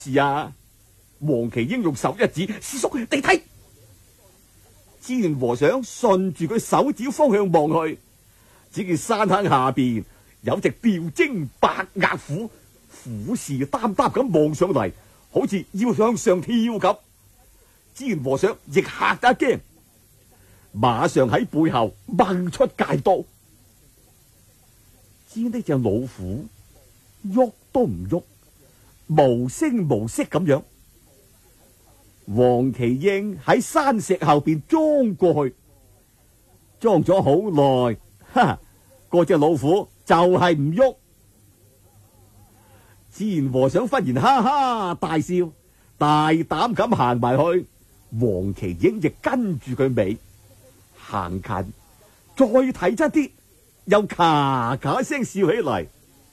是啊，黃麒英用手一指，師叔你睇。智圓和尚順住佢手指方向望去，只見山坑下邊有隻吊睛白額虎，虎視眈眈咁望上嚟，好似要向上跳咁。智圓和尚亦嚇得一驚，馬上喺背後掹出戒刀。只呢隻老虎喐都唔喐，無聲無息咁樣。黃麒英喺山石後邊裝過去，裝咗好耐，哈！嗰隻老虎就係唔喐。智圓和尚忽然哈哈大笑，大膽咁行埋去，黃麒英亦跟住佢尾行近，再睇真啲，又咔咔聲笑起嚟。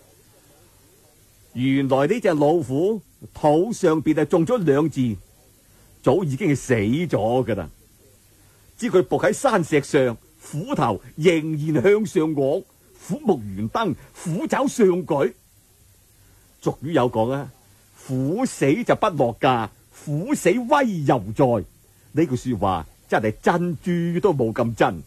原來呢隻老虎肚上邊係中咗兩箭，早已經係死咗噶啦，只佢伏喺山石上，虎頭仍然向上昂，虎目圓瞪，虎爪上舉。俗語有講啊，虎死就不落架，虎死威猶在。呢句說話真係珍珠都冇咁真。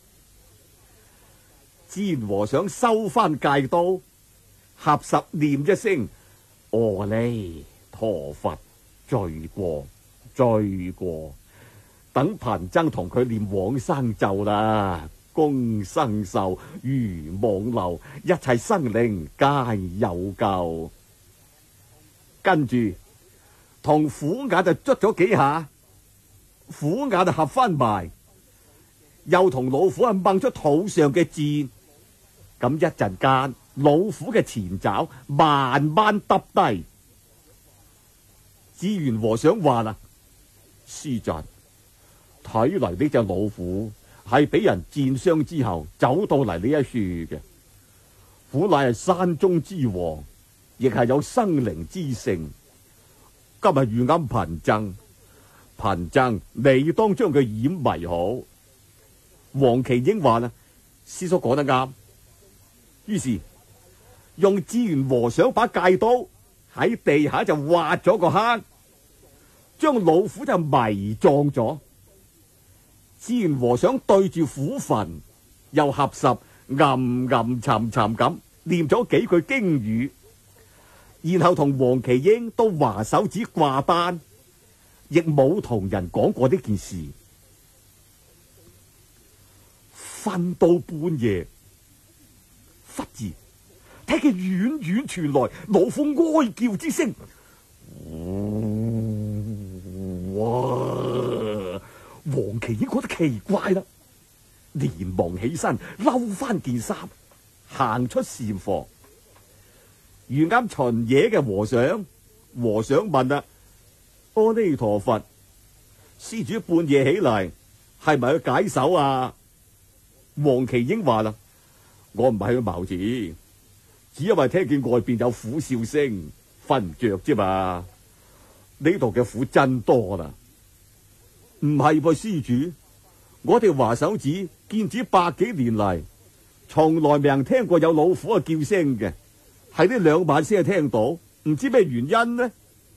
智圓和尚收翻戒刀，合十念一聲：阿彌陀佛，罪過。罪過，等貧僧同佢念往生咒啦，公生壽，如網流，一切生靈皆有救。跟住同虎眼就捽咗幾下，虎眼就合翻埋，又同老虎啊掹出肚上嘅箭。咁一陣間，老虎嘅前爪慢慢耷低。智圓和尚話啦：師侄，睇嚟呢隻老虎係俾人箭傷之後走到嚟呢一處嘅。虎乃係山中之王，亦係有生靈之性。今日遇啱貧僧你當將佢掩埋好。黃麒英話啦：師叔講得啱。於是用智圓和尚把戒刀喺地下就挖咗個坑，將老虎就埋葬咗。智圓和尚對住虎墳，又合十吟沉沉咁念咗幾句經語，然後同黃麒英到華手指掛單，亦冇同人講過呢件事。瞓到半夜，忽然聽見遠遠傳來老虎哀叫之聲。哇！黃麒英覺得奇怪啦，連忙起身摟翻件衫，行出禪房。遇啱巡夜嘅和尚問啦：阿彌陀佛，施主半夜起嚟係咪去解手啊？黃麒英話啦：我唔係去茅寺，只因為聽見外邊有虎嘯聲，瞓唔着啫嘛。呢度嘅虎真多啦。唔係噃，施主，我哋華手寺建寺100幾年嚟，從來未人聽過有老虎嘅叫聲嘅，係呢2晚先係聽到，唔知咩原因呢？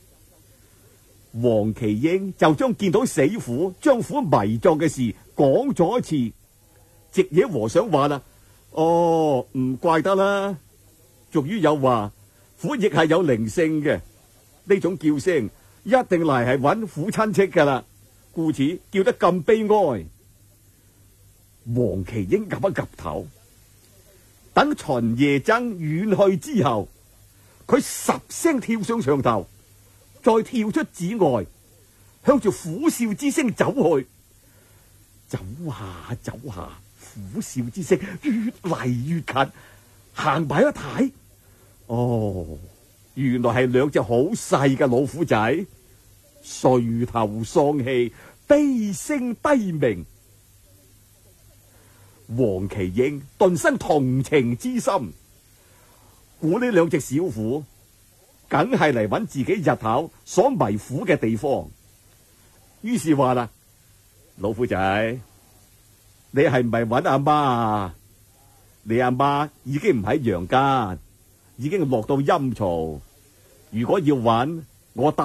黃麒英就將見到死虎、將虎埋葬嘅事講咗一次。直野和尚話啦：哦，唔怪得啦。俗語有話，虎亦係有靈性嘅，呢種叫聲一定嚟係揾虎親戚噶啦，故此叫得咁悲哀。黃麒英岌一岌頭，等秦夜僧遠去之後，佢10聲跳上牆頭，再跳出寺外，向住虎嘯之聲走去。走下走下，虎嘯之聲越嚟越近，行埋一睇，哦，原來係2隻好細嘅老虎仔，垂頭喪氣，低聲低鳴。黃麒英頓生同情之心，估呢2隻小虎梗係嚟揾自己日頭所迷虎嘅地方，於是話啦：老虎仔，你係唔係揾阿媽啊？你阿媽已經唔喺陽間，已經落到陰曹。如果要揾， 我